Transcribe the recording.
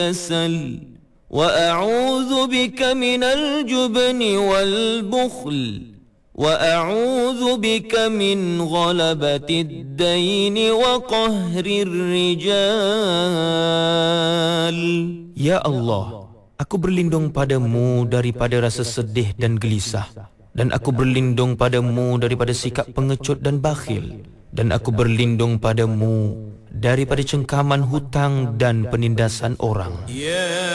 الكسل وأعوذ بك من الجبن والبخل وأعوذ بك من غلبة الدين وقهر الرجال. Ya Allah, aku berlindung padamu daripada rasa sedih dan gelisah, dan aku berlindung padamu daripada sikap pengecut dan bakhil, dan aku berlindung padamu daripada cengkaman hutang dan penindasan orang.